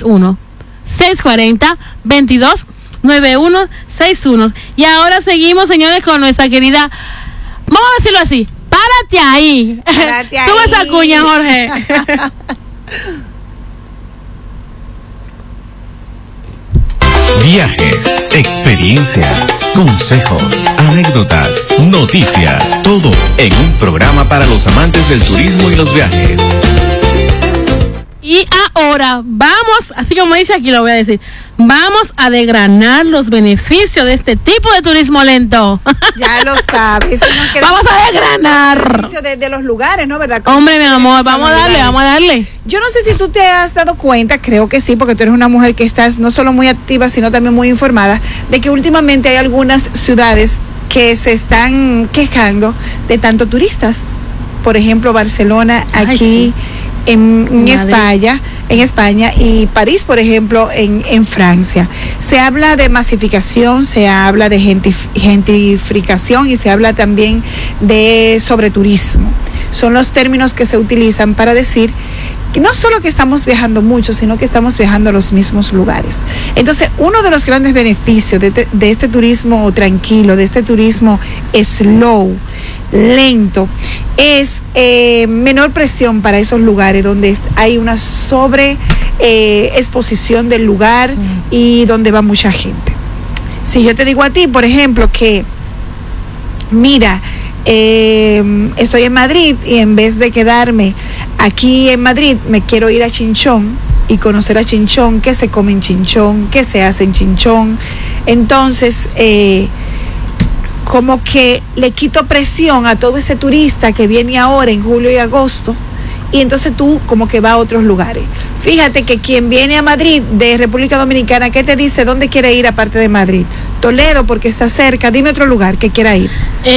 641-640-229161. Y ahora seguimos, señores, con nuestra querida, vamos a decirlo así, párate ahí. Párate ahí. Toma esa cuña, Jorge. Viajes, experiencias, consejos, anécdotas, noticias, todo en un programa para los amantes del turismo y los viajes. Y ahora vamos, así como dice aquí, lo voy a decir, vamos a desgranar los beneficios de este tipo de turismo lento. Ya lo sabes. Vamos a desgranar. De los lugares, ¿no? ¿Verdad? Hombre, mi amor, vamos a darle. Yo no sé si tú te has dado cuenta, creo que sí, porque tú eres una mujer que estás no solo muy activa, sino también muy informada, de que últimamente hay algunas ciudades que se están quejando de tanto turistas. Por ejemplo, Barcelona, aquí. Sí. En España y París, por ejemplo, en Francia. Se habla de masificación, se habla de gentrificación y se habla también de sobreturismo. Son los términos que se utilizan para decir que no solo que estamos viajando mucho, sino que estamos viajando a los mismos lugares. Entonces, uno de los grandes beneficios de este turismo tranquilo, de este turismo slow, lento, es menor presión para esos lugares donde hay una exposición del lugar y donde va mucha gente. Si yo te digo a ti, por ejemplo, que mira, estoy en Madrid y en vez de quedarme aquí en Madrid, me quiero ir a Chinchón y conocer a Chinchón, qué se come en Chinchón, qué se hace en Chinchón. Entonces, como que le quito presión a todo ese turista que viene ahora en julio y agosto, y entonces tú como que va a otros lugares. Fíjate que quien viene a Madrid de República Dominicana, ¿qué te dice? ¿Dónde quiere ir aparte de Madrid? Toledo, porque está cerca. Dime otro lugar que quiera ir.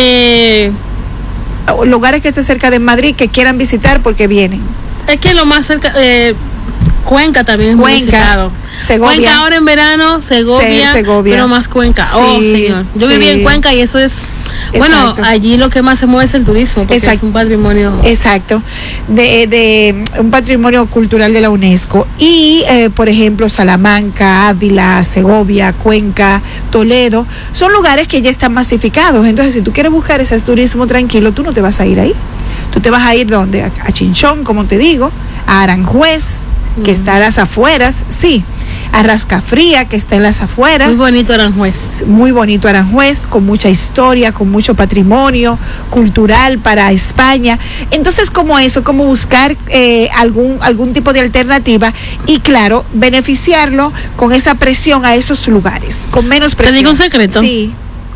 Lugares que estén cerca de Madrid que quieran visitar porque vienen. Es que lo más cerca, Cuenca también es muy visitado. Segovia. Cuenca ahora en verano, Segovia, pero más Cuenca. Sí, oh, señor. Yo viví en Cuenca y eso es... Bueno, allí lo que más se mueve es el turismo, porque es un patrimonio. Exacto, de un patrimonio cultural de la UNESCO. Y, por ejemplo, Salamanca, Ávila, Segovia, Cuenca, Toledo, son lugares que ya están masificados. Entonces, si tú quieres buscar ese turismo tranquilo, tú no te vas a ir ahí. Tú te vas a ir ¿dónde? A Chinchón, como te digo, a Aranjuez, que está a las afueras, sí. A Rascafría, que está en las afueras. Muy bonito Aranjuez. Muy bonito Aranjuez, con mucha historia, con mucho patrimonio cultural para España. Entonces, como eso, como buscar algún tipo de alternativa y, claro, beneficiarlo con esa presión a esos lugares, con menos presión. ¿Te digo un secreto? Sí.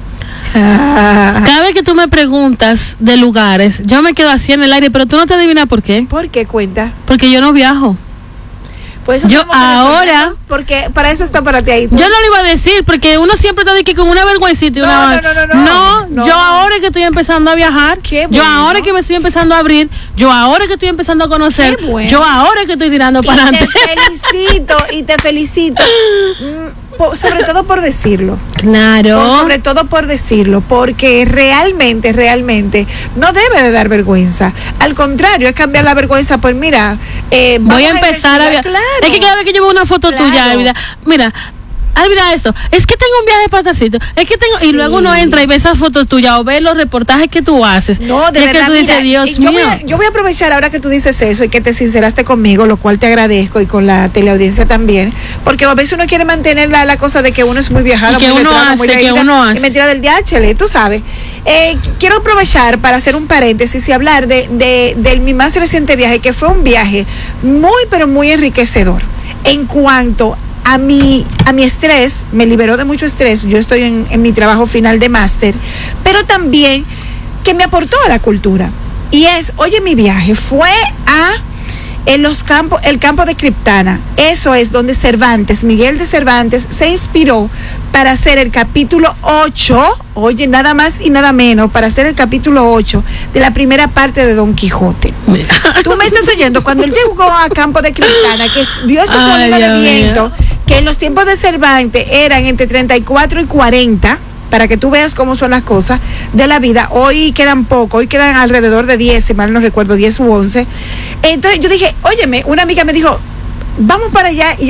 Cada vez que tú me preguntas de lugares, yo me quedo así en el aire, pero tú no te adivinas por qué. ¿Por qué? Cuenta. Porque yo no viajo. Pues yo ahora, porque para eso está para ti ahí. Yo no lo iba a decir, porque uno siempre te dice con una vergüencita y no, yo ahora que estoy empezando a viajar, yo ahora que me estoy empezando a abrir, yo ahora que estoy empezando a conocer, yo ahora que estoy tirando para adelante. Te felicito. Sobre todo por decirlo. Claro. Sobre todo por decirlo, porque realmente no debe de dar vergüenza. Al contrario, es cambiar la vergüenza por, mira, voy a empezar a viajar. Claro. Es que cada vez que yo veo una foto tuya, mira, olvida esto, es que tengo un viaje para Tarcito, es que tengo, y luego uno entra y ve esas fotos tuyas o ve los reportajes que tú haces. No, de verdad, que tú dices, Dios mío. Yo voy a aprovechar ahora que tú dices eso y que te sinceraste conmigo, lo cual te agradezco, y con la teleaudiencia también, porque a veces uno quiere mantener la cosa de que uno es muy viajado, y que muy uno veterano, hace, muy leída, que uno hace. Y mentira del DHL, tú sabes. Quiero aprovechar para hacer un paréntesis y hablar de mi más reciente viaje, que fue un viaje muy, pero muy enriquecedor en cuanto a mi estrés. Me liberó de mucho estrés. Yo estoy en mi trabajo final de máster, pero también que me aportó a la cultura. Y mi viaje fue el campo de Criptana. Eso es donde Miguel de Cervantes se inspiró para hacer el capítulo 8, nada más y nada menos, para hacer el capítulo 8 de la primera parte de Don Quijote. Tú me estás oyendo, cuando él llegó a campo de Criptana, que vio esos molinos de viento, que en los tiempos de Cervantes eran entre 34 y 40, para que tú veas cómo son las cosas de la vida. Hoy quedan poco, hoy quedan alrededor de 10, si mal no recuerdo, 10 u 11. Entonces yo dije, óyeme, una amiga me dijo, vamos para allá, y yo le dije,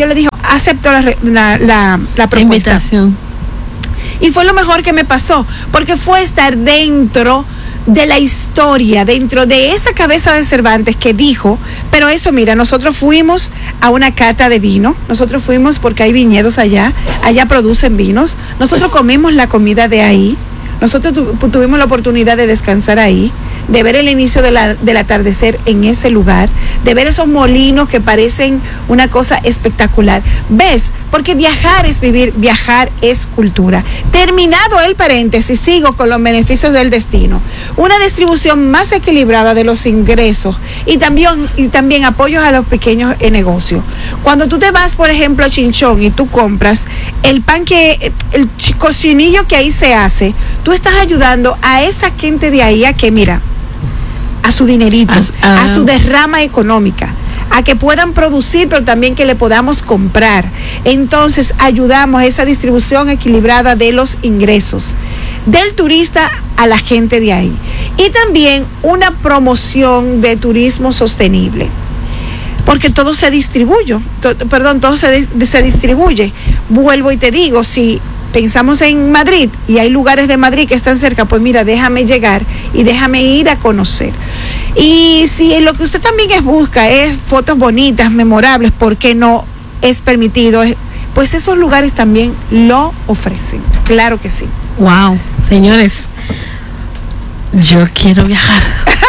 acepto la propuesta. Invitación. Y fue lo mejor que me pasó, porque fue estar dentro de la historia, dentro de esa cabeza de Cervantes que dijo, pero eso, mira, nosotros fuimos a una cata de vino, nosotros fuimos porque hay viñedos allá producen vinos, nosotros comimos la comida de ahí, nosotros tuvimos la oportunidad de descansar ahí, de ver el inicio del atardecer en ese lugar, de ver esos molinos que parecen una cosa espectacular. ¿Ves? Porque viajar es vivir, viajar es cultura. Terminado el paréntesis, sigo con los beneficios del destino. Una distribución más equilibrada de los ingresos y también apoyos a los pequeños negocios. Cuando tú te vas, por ejemplo, a Chinchón y tú compras el pan el cocinillo que ahí se hace, tú estás ayudando a esa gente de ahí a que, mira, a su dinerito, a su derrama económica, a que puedan producir, pero también que le podamos comprar. Entonces ayudamos a esa distribución equilibrada de los ingresos del turista a la gente de ahí. Y también una promoción de turismo sostenible, porque todo se distribuye, todo se distribuye. Vuelvo y te digo, si pensamos en Madrid y hay lugares de Madrid que están cerca, pues mira, déjame llegar y déjame ir a conocer. Y si lo que usted también busca es fotos bonitas, memorables, porque no es permitido, pues esos lugares también lo ofrecen. Claro que sí. Wow, señores, yo quiero viajar.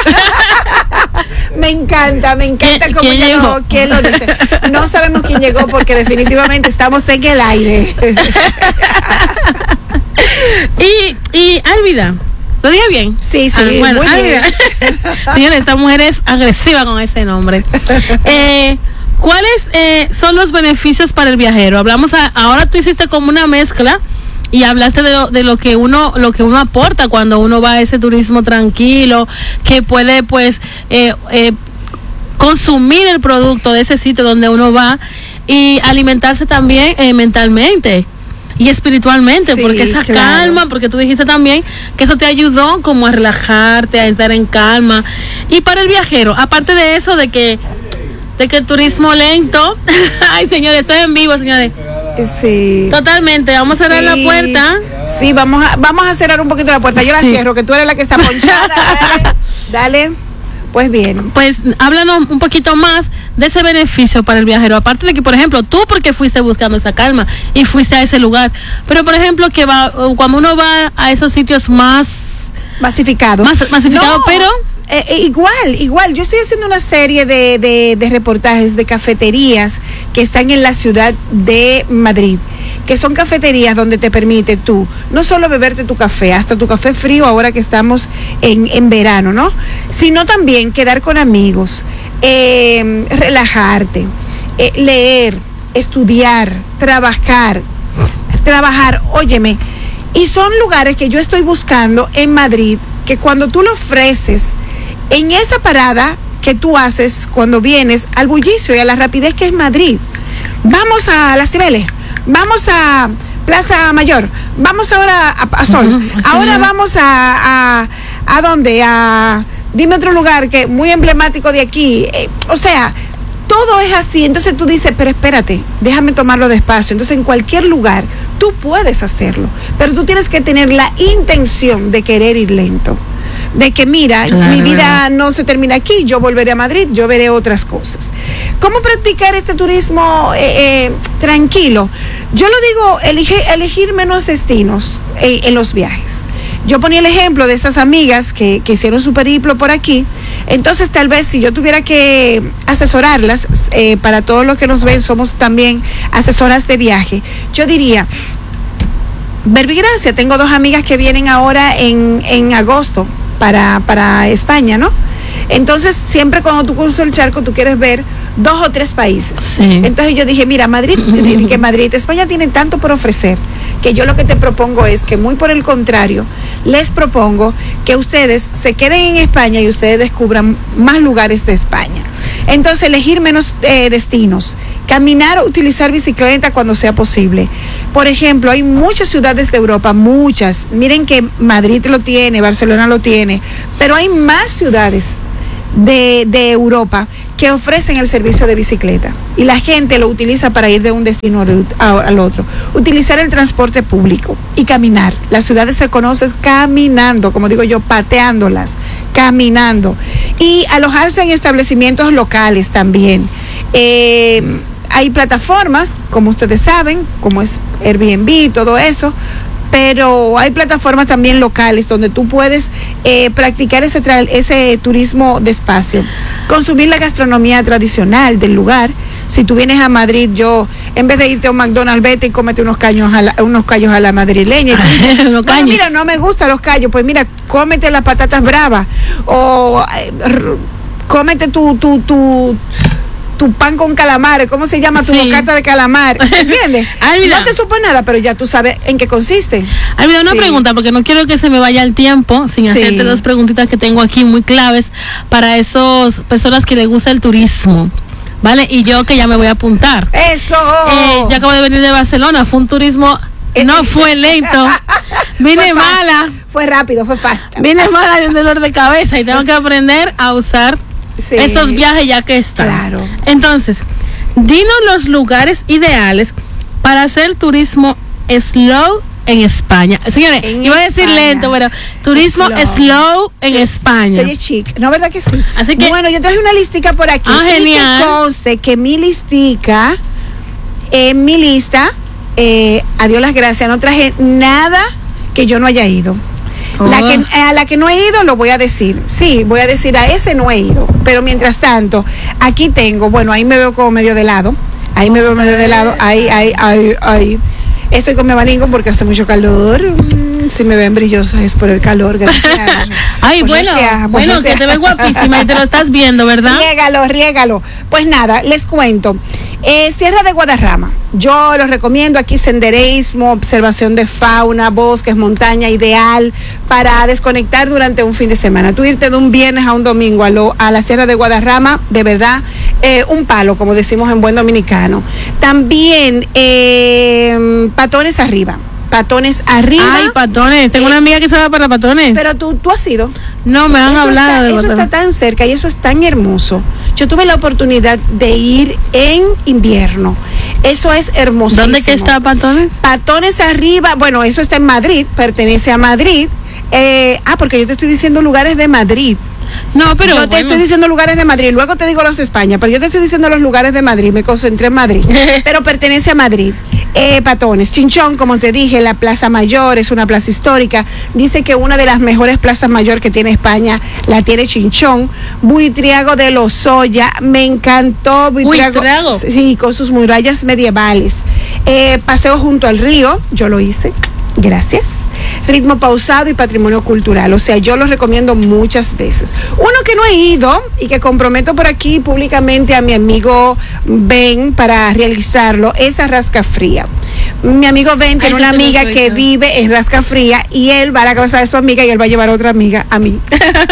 Me encanta cómo llegó, quién lo dice. No sabemos quién llegó porque definitivamente estamos en el aire. Y Álvida, ¿lo dije bien? Sí, bueno, muy bien. Señores, esta mujer es agresiva con ese nombre. ¿Cuáles son los beneficios para el viajero? Ahora tú hiciste como una mezcla y hablaste de lo que uno aporta cuando uno va a ese turismo tranquilo, que puede pues consumir el producto de ese sitio donde uno va y alimentarse también mentalmente y espiritualmente, sí, porque esa calma, porque tú dijiste también que eso te ayudó como a relajarte, a entrar en calma. Y para el viajero, aparte de eso, de que el turismo lento, ay señores, estoy en vivo, señores. Sí. Totalmente, vamos a cerrar la puerta. Sí, vamos a cerrar un poquito la puerta. Yo la cierro, que tú eres la que está ponchada. Dale. Pues bien. Pues háblanos un poquito más de ese beneficio para el viajero. Aparte de que, por ejemplo, tú porque fuiste buscando esa calma y fuiste a ese lugar. Pero, por ejemplo, cuando uno va a esos sitios más masificados. No, pero igual. Yo estoy haciendo una serie de reportajes de cafeterías que están en la ciudad de Madrid, que son cafeterías donde te permite tú no solo beberte tu café, hasta tu café frío ahora que estamos en verano, ¿no? Sino también quedar con amigos, relajarte, leer, estudiar, trabajar, óyeme. Y son lugares que yo estoy buscando en Madrid, que cuando tú lo ofreces en esa parada que tú haces cuando vienes al bullicio y a la rapidez que es Madrid, vamos a Las Cibeles, vamos a Plaza Mayor, vamos ahora a Sol, ahora vamos a ¿dónde? Dime otro lugar que muy emblemático de aquí, o sea, todo es así. Entonces tú dices, pero espérate, déjame tomarlo despacio. Entonces en cualquier lugar tú puedes hacerlo, pero tú tienes que tener la intención de querer ir lento, de que mira, mi vida no se termina aquí, yo volveré a Madrid, yo veré otras cosas. ¿Cómo practicar este turismo tranquilo? Yo lo digo, elegir menos destinos en los viajes. Yo ponía el ejemplo de estas amigas que hicieron su periplo por aquí. Entonces tal vez si yo tuviera que asesorarlas, para todos los que nos ven somos también asesoras de viaje, yo diría, Verbigracia, tengo 2 amigas que vienen ahora en agosto para España, ¿no? Entonces siempre cuando tú cruzas el charco tú quieres ver 2 o 3 países. Sí. Entonces yo dije, mira, España tiene tanto por ofrecer, que yo lo que te propongo es que, muy por el contrario, les propongo que ustedes se queden en España y ustedes descubran más lugares de España. Entonces elegir menos destinos, caminar o utilizar bicicleta cuando sea posible. Por ejemplo, hay muchas ciudades de Europa, muchas. Miren que Madrid lo tiene, Barcelona lo tiene, pero hay más ciudades de Europa que ofrecen el servicio de bicicleta y la gente lo utiliza para ir de un destino al otro. Utilizar el transporte público y caminar. Las ciudades se conocen caminando, como digo yo, pateándolas, caminando. Y alojarse en establecimientos locales también. Hay plataformas, como ustedes saben, como es Airbnb y todo eso, pero hay plataformas también locales donde tú puedes practicar ese turismo de espacio, consumir la gastronomía tradicional del lugar. Si tú vienes a Madrid, en vez de irte a un McDonald's, vete y cómete unos callos a la madrileña. Bueno, mira, no me gustan los callos, pues mira, cómete las patatas bravas o cómete tu pan con calamares, ¿cómo se llama? Tu bocata de calamar, ¿entiendes? No te supo nada, pero ya tú sabes en qué consiste. Alvida, una pregunta, porque no quiero que se me vaya el tiempo sin hacerte dos preguntitas que tengo aquí muy claves para esas personas que les gusta el turismo, ¿vale? Y yo que ya me voy a apuntar. ¡Eso! Ya acabo de venir de Barcelona, fue un turismo, no fue lento, vine mala. Fue rápido, fue fast. Vine mala de un dolor de cabeza y tengo que aprender a usar esos viajes ya que están. Claro. Entonces, dinos los lugares ideales para hacer turismo slow en España. Señores, iba a decir lento, pero turismo slow en España. Soy chic, ¿no? ¿Verdad que sí? Así que, bueno, yo traje una listica por aquí. Genial. Y que conste que mi listica, en mi lista, a Dios las gracias, no traje nada que yo no haya ido. A la que no he ido lo voy a decir. Sí, voy a decir a ese no he ido. Pero mientras tanto, aquí tengo, bueno, ahí me veo como medio de lado. Ahí. Estoy con mi abanico porque hace mucho calor. Si me ven brillosa es por el calor. Gracias. Ay, pues bueno, que te ves guapísima y te lo estás viendo, ¿verdad? Riégalo. Pues nada, les cuento. Sierra de Guadarrama, yo los recomiendo. Aquí senderismo, observación de fauna, bosques, montaña, ideal para desconectar durante un fin de semana. Tú irte de un viernes a un domingo a la Sierra de Guadarrama, de verdad, un palo, como decimos en buen dominicano. También Patones arriba. Ay, Patones, tengo una amiga que se va para Patones. Pero tú has ido. No, me han hablado de Patones. Eso está tan cerca y eso es tan hermoso. Yo tuve la oportunidad de ir en invierno. Eso es hermosísimo. ¿Dónde que está Patones? Patones arriba, bueno, eso está en Madrid, pertenece a Madrid. Porque yo te estoy diciendo lugares de Madrid. No, pero yo te estoy diciendo lugares de Madrid, luego te digo los de España, pero yo te estoy diciendo los lugares de Madrid, me concentré en Madrid, pero pertenece a Madrid. Patones, Chinchón, como te dije, la Plaza Mayor es una plaza histórica. Dice que una de las mejores plazas mayor que tiene España la tiene Chinchón. Buitriago de Lozoya, me encantó Buitriago. Sí, con sus murallas medievales. Paseo junto al río, yo lo hice, gracias. Ritmo pausado y patrimonio cultural, o sea, yo lo recomiendo muchas veces. Uno que no he ido y que comprometo por aquí públicamente a mi amigo Ben para realizarlo es a Rascafría. Mi amigo Ben tiene una amiga que vive en Rascafría y él va a la casa de su amiga y él va a llevar a otra amiga, a mí.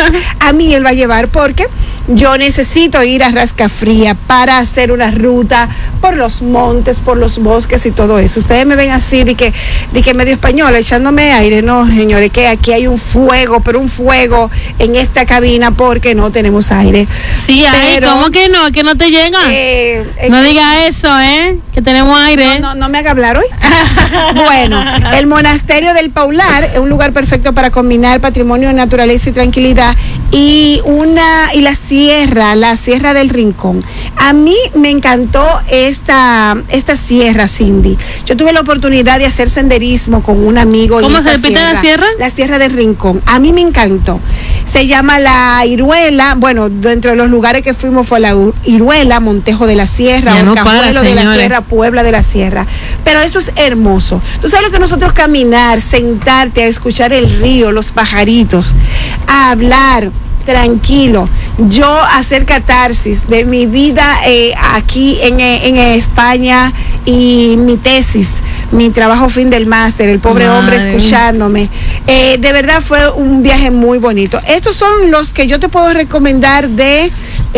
A mí él va a llevar porque yo necesito ir a Rascafría para hacer una ruta por los montes, por los bosques y todo eso. Ustedes me ven así de que medio española, echándome aire. No, señores, que aquí hay un fuego, pero un fuego en esta cabina porque no tenemos aire. Sí, pero, ¿cómo que no? ¿Que no te llega? No diga eso, que tenemos aire. No me haga hablar hoy. Bueno, el monasterio del Paular es un lugar perfecto para combinar patrimonio, naturaleza y tranquilidad. Y la sierra del Rincón. A mí me encantó esta sierra, Cindy. Yo tuve la oportunidad de hacer senderismo con un amigo. ¿Cómo se repite la sierra? La Sierra del Rincón. A mí me encantó. Se llama La Iruela. Bueno, dentro de los lugares que fuimos fue La Iruela, Montejo de la Sierra, Orcajuelo de la Sierra, Puebla de la Sierra. Pero eso es hermoso. Tú sabes lo que nosotros caminar, sentarte a escuchar el río, los pajaritos, a hablar tranquilo, yo hacer catarsis de mi vida aquí en España y mi tesis, mi trabajo fin del máster, el pobre hombre escuchándome. De verdad fue un viaje muy bonito. Estos son los que yo te puedo recomendar de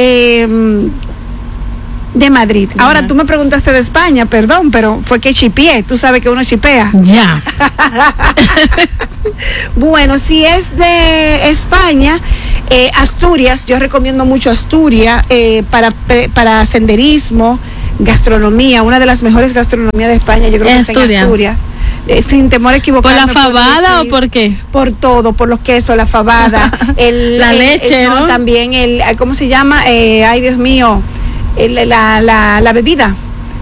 Madrid. Ahora tú me preguntaste de España, perdón, pero fue que chipié. Tú sabes que uno chipea. Ya. Bueno, si es de España, Asturias, yo recomiendo mucho Asturias para senderismo, gastronomía, una de las mejores gastronomías de España, yo creo que está en Asturias. Sin temor a equivocarme. ¿Por la fabada o por qué? Por todo, por los quesos, la fabada, la leche, ¿no? También ¿cómo se llama? Ay, Dios mío, la bebida.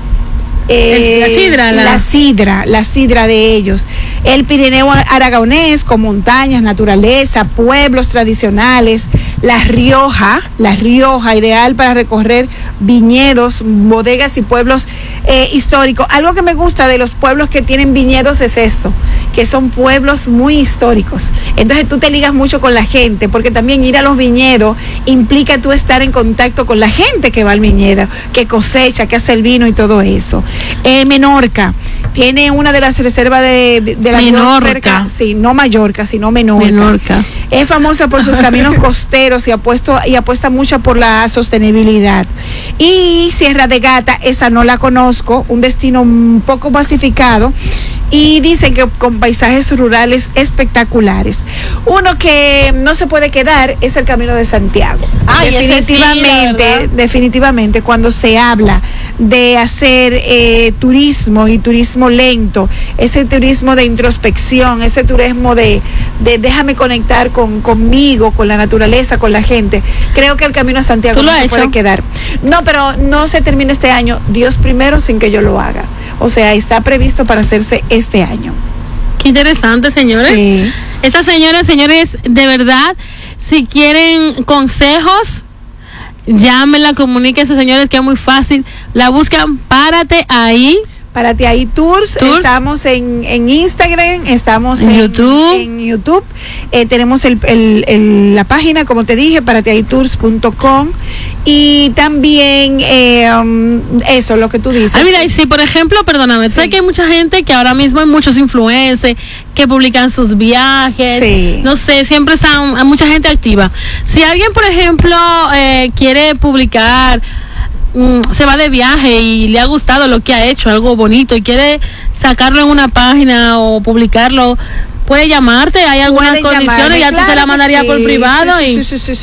La sidra de ellos. El Pirineo aragonés con montañas, naturaleza, pueblos tradicionales, La Rioja, ideal para recorrer viñedos, bodegas y pueblos históricos. Algo que me gusta de los pueblos que tienen viñedos es esto, que son pueblos muy históricos. Entonces tú te ligas mucho con la gente, porque también ir a los viñedos implica tú estar en contacto con la gente que va al viñedo, que cosecha, que hace el vino y todo eso. Menorca tiene una de las reservas de la Menorca. Sí, no Mallorca, sino Menorca. Es famosa por sus caminos costeros y apuesta mucho por la sostenibilidad. Y Sierra de Gata, esa no la conozco, un destino un poco masificado, y dicen que con paisajes rurales espectaculares. Uno que no se puede quedar es el Camino de Santiago. Definitivamente, cuando se habla de hacer turismo y turismo lento, ese turismo de introspección, ese turismo de déjame conectar conmigo, con la naturaleza, con la gente, creo que el Camino de Santiago no se puede quedar. No, pero no se termina este año, Dios primero, sin que yo lo haga. O sea, está previsto para hacerse este año. Qué interesante, señores. Sí. Estas señores, de verdad, si quieren consejos, llámenla, comuníquense, señores, que es muy fácil. La buscan, Párate Ahí. Párate Ahí Tours. Estamos en Instagram, estamos en YouTube. Tenemos la página, como te dije, parateahitours.com, y también eso, lo que tú dices. Mira, y si por ejemplo, perdóname, sé que hay mucha gente que ahora mismo hay muchos influencers que publican sus viajes, no sé, siempre hay mucha gente activa. Si alguien, por ejemplo, quiere publicar, se va de viaje y le ha gustado lo que ha hecho, algo bonito, y quiere sacarlo en una página o publicarlo, puede llamarte, hay algunas condiciones, ya tú se la mandaría por privado. Sí.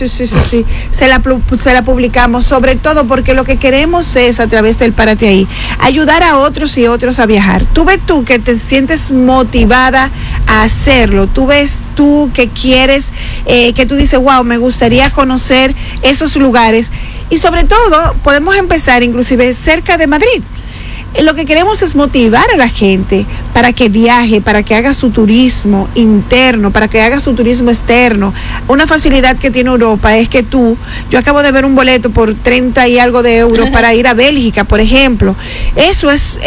Se la publicamos, sobre todo porque lo que queremos es, a través del Párate Ahí, ayudar a otros y otros a viajar. Tú ves tú que te sientes motivada a hacerlo, tú ves tú que quieres, que tú dices, wow, me gustaría conocer esos lugares, y sobre todo podemos empezar inclusive cerca de Madrid. Lo que queremos es motivar a la gente para que viaje, para que haga su turismo interno, para que haga su turismo externo. Una facilidad que tiene Europa es que yo acabo de ver un boleto por 30 y algo de euros para ir a Bélgica, por ejemplo. Eso es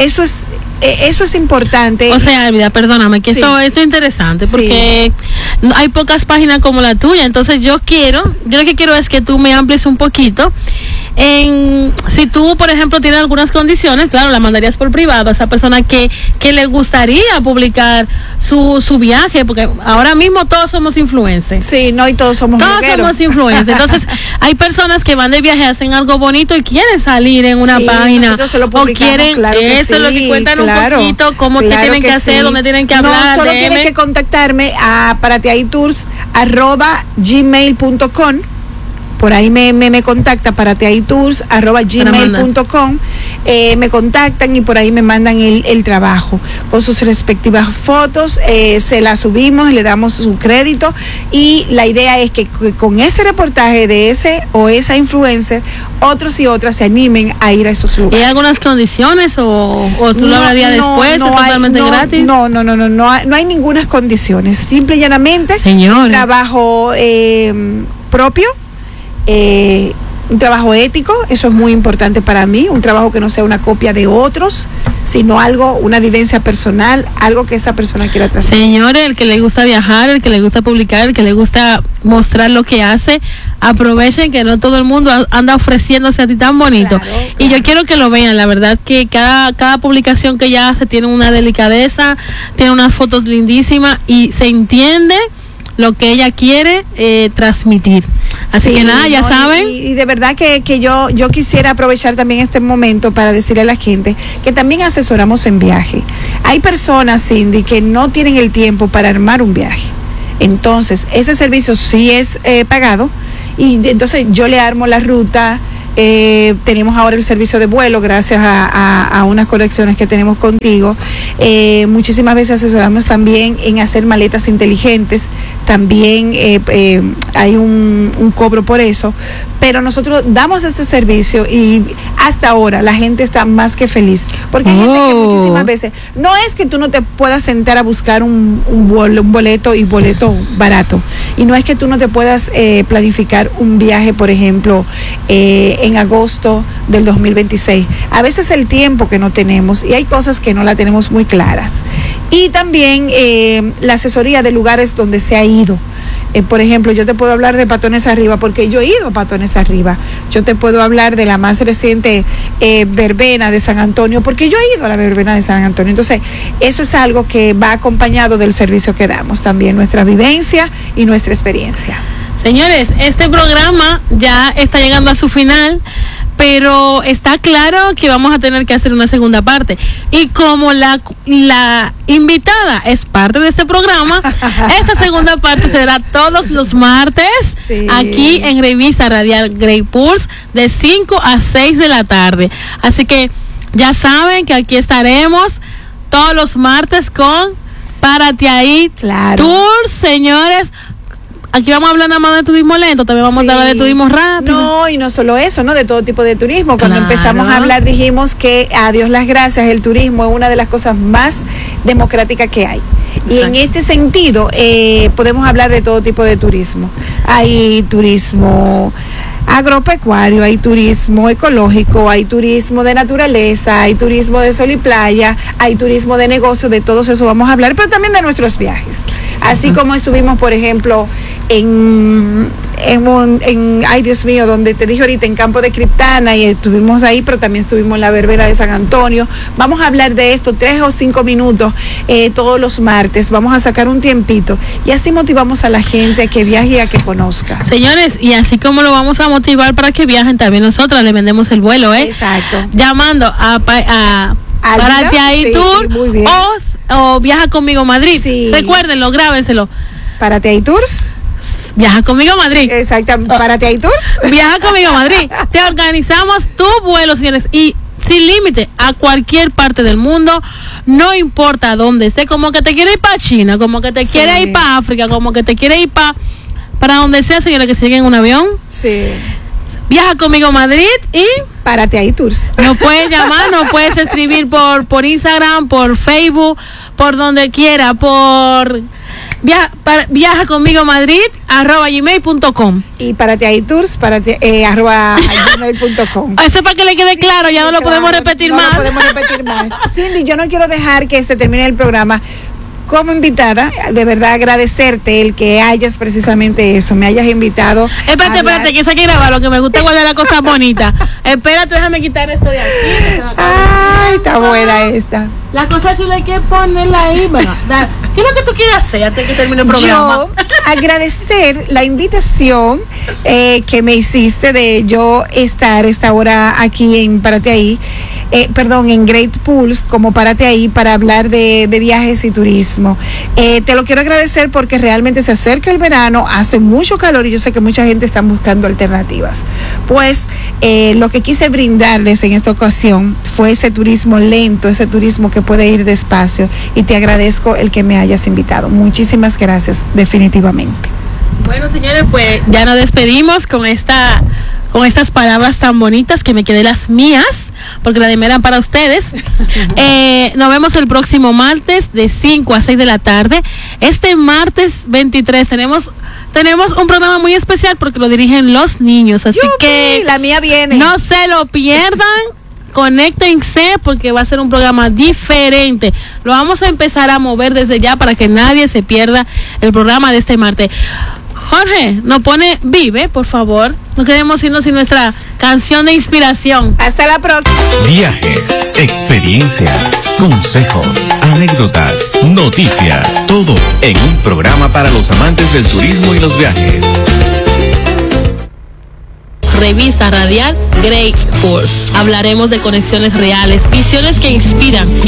importante. O sea, Elvida, perdóname, que esto es interesante, porque hay pocas páginas como la tuya. Entonces yo lo que quiero es que tú me amplies un poquito. Si tú, por ejemplo, tienes algunas condiciones, claro, la mandarías por privado a esa persona que le gustaría publicar su viaje, porque ahora mismo todos somos influencers. Sí, no, y todos somos influencers. Entonces, hay personas que van de viaje, hacen algo bonito y quieren salir en una página, o quieren, eso es lo que cuentan un poquito, cómo te tienen que hacer, dónde tienen que hablar. No, solo tienen que contactarme a parateahitours@gmail.com. Por ahí me contacta, parateahitours@gmail.com. Me contactan y por ahí me mandan el trabajo con sus respectivas fotos, se las subimos, le damos su crédito, y la idea es que con ese reportaje de ese o esa influencer, otros y otras se animen a ir a esos lugares. ¿Y hay algunas condiciones o tú lo hablarías después? ¿Es totalmente gratis? No hay ninguna condiciones, simple y llanamente trabajo propio. Un trabajo ético, eso es muy importante para mí, un trabajo que no sea una copia de otros, sino una vivencia personal, algo que esa persona quiera traer. Señores, el que le gusta viajar, el que le gusta publicar, el que le gusta mostrar lo que hace, aprovechen que no todo el mundo anda ofreciéndose a ti tan bonito. Claro. Y yo quiero que lo vean, la verdad que cada publicación que ella hace tiene una delicadeza, tiene unas fotos lindísimas y se entiende lo que ella quiere transmitir. Así que nada, ya saben. Y de verdad que yo quisiera aprovechar también este momento para decirle a la gente que también asesoramos en viaje. Hay personas, Cindy, que no tienen el tiempo para armar un viaje. Entonces, ese servicio sí es pagado, Y entonces yo le armo la ruta. Tenemos ahora el servicio de vuelo gracias a unas conexiones que tenemos contigo. Muchísimas veces asesoramos también en hacer maletas inteligentes, también hay un cobro por eso, pero nosotros damos este servicio y hasta ahora la gente está más que feliz, porque hay gente que muchísimas veces, no es que tú no te puedas sentar a buscar un boleto y boleto barato, y no es que tú no te puedas planificar un viaje, por ejemplo, en agosto del 2026. A veces el tiempo que no tenemos y hay cosas que no la tenemos muy claras. Y también la asesoría de lugares donde se ha ido. Por ejemplo, yo te puedo hablar de Patones Arriba porque yo he ido a Patones Arriba. Yo te puedo hablar de la más reciente verbena de San Antonio porque yo he ido a la verbena de San Antonio. Entonces, eso es algo que va acompañado del servicio que damos, también nuestra vivencia y nuestra experiencia. Señores, este programa ya está llegando a su final, pero está claro que vamos a tener que hacer una segunda parte. Y como la invitada es parte de este programa, esta segunda parte será todos los martes, sí, aquí en Revista Radial Grey Pulse, de 5 a 6 de la tarde. Así que ya saben que aquí estaremos todos los martes con Párate Ahí, claro, Tour, señores. Aquí vamos a hablar nada más de turismo lento, también vamos a hablar de turismo rápido. No, y no solo eso, ¿no? De todo tipo de turismo. Cuando empezamos a hablar dijimos que, a Dios las gracias, el turismo es una de las cosas más democráticas que hay. Exacto. Y en este sentido, podemos hablar de todo tipo de turismo. Hay turismo agropecuario, hay turismo ecológico, hay turismo de naturaleza, hay turismo de sol y playa, hay turismo de negocio, de todo eso vamos a hablar, pero también de nuestros viajes. Así como estuvimos, por ejemplo, en ay Dios mío, donde te dije ahorita, en Campo de Criptana, y estuvimos ahí, pero también estuvimos en la verbena de San Antonio. Vamos a hablar de esto 3 o 5 minutos todos los martes, vamos a sacar un tiempito y así motivamos a la gente a que viaje y a que conozca. Señores, y así como lo vamos a motivar para que viajen, también nosotras le vendemos el vuelo, Exacto. Llamando a Párate Ahí, sí, Tour, o Viaja Conmigo Madrid. Sí. Recuérdenlo, grábenselo. Párate Ahí Tours. Viaja Conmigo Madrid. Exactamente. Párate Ahí Tours. Viaja Conmigo Madrid. Te organizamos tu vuelo, señores, y sin límite a cualquier parte del mundo, no importa dónde esté, como que te quiere ir para China, como que te quiere ir para África, como que te quiere ir para donde sea, señores, que siga en un avión. Sí. Viaja Conmigo Madrid y Párate Ahí Tours. Nos puedes llamar, nos puedes escribir por Instagram, por Facebook, por donde quiera, por Viaja Conmigo Madrid @gmail.com. Y Párate Ahí Tours @gmail.com. Eso es para que le quede claro, ya no lo podemos repetir más. No lo podemos repetir más. Cindy, yo no quiero dejar que se termine el programa. Como invitada, de verdad agradecerte el que hayas precisamente eso, me hayas invitado. Espérate, que eso hay que grabarlo, que me gusta guardar las cosas bonitas. Espérate, déjame quitar esto de aquí. Ay, está buena esta. La cosa chula hay que ponerla ahí. Bueno, ¿qué es lo que tú quieres hacer antes de que termine el programa? Yo agradecer la invitación que me hiciste de yo estar esta hora aquí en Párate Ahí. En Great Pulse, como Párate Ahí, para hablar de viajes y turismo. Te lo quiero agradecer porque realmente se acerca el verano, hace mucho calor y yo sé que mucha gente está buscando alternativas. Pues lo que quise brindarles en esta ocasión fue ese turismo lento, ese turismo que puede ir despacio, y te agradezco el que me hayas invitado. Muchísimas gracias, definitivamente. Bueno, señores, pues ya nos despedimos con estas palabras tan bonitas, que me quedé las mías, porque las demás eran para ustedes. Nos vemos el próximo martes de 5 a 6 de la tarde. Este martes 23 tenemos un programa muy especial porque lo dirigen los niños, así que la mía viene. No se lo pierdan. Conéctense porque va a ser un programa diferente. Lo vamos a empezar a mover desde ya para que nadie se pierda el programa de este martes. Jorge, nos pone Vive, por favor. No queremos irnos sin nuestra canción de inspiración. Hasta la próxima. Viajes, experiencia, consejos, anécdotas, noticias, todo en un programa para los amantes del turismo y los viajes. Revista Radial Grey Pulse. Hablaremos de conexiones reales, visiones que inspiran y